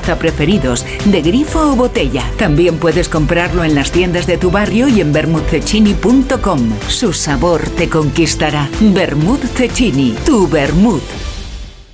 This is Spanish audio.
taza preferidos, de grifo o botella. También puedes comprarlo en las tiendas de tu barrio y en vermouthcecchini.com. Su sabor te conquistará. Vermouth Cecchini, tu vermouth.